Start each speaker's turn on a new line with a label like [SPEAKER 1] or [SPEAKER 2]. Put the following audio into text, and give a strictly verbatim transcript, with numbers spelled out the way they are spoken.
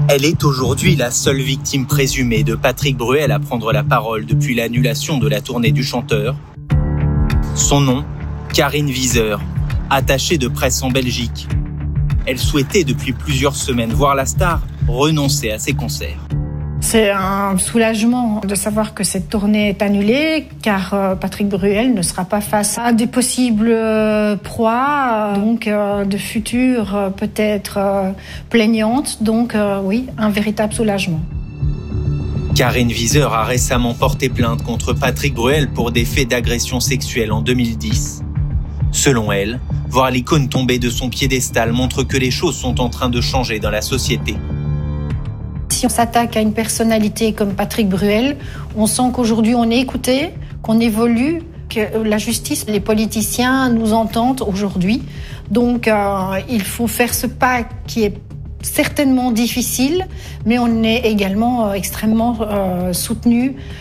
[SPEAKER 1] Elle est aujourd'hui la seule victime présumée de Patrick Bruel à prendre la parole depuis l'annulation de la tournée du chanteur. Son nom, Karine Wieser, attachée de presse en Belgique. Elle souhaitait depuis plusieurs semaines voir la star renoncer à ses concerts.
[SPEAKER 2] C'est un soulagement de savoir que cette tournée est annulée, car Patrick Bruel ne sera pas face à des possibles proies, donc de futures peut-être plaignantes. Donc oui, un véritable soulagement.
[SPEAKER 1] Karine Wieser a récemment porté plainte contre Patrick Bruel pour des faits d'agression sexuelle en deux mille dix. Selon elle, voir l'icône tomber de son piédestal montre que les choses sont en train de changer dans la société.
[SPEAKER 2] Si on s'attaque à une personnalité comme Patrick Bruel, on sent qu'aujourd'hui on est écouté, qu'on évolue, que la justice, les politiciens nous entendent aujourd'hui. Donc euh, il faut faire ce pas qui est certainement difficile, mais on est également euh, extrêmement euh, soutenu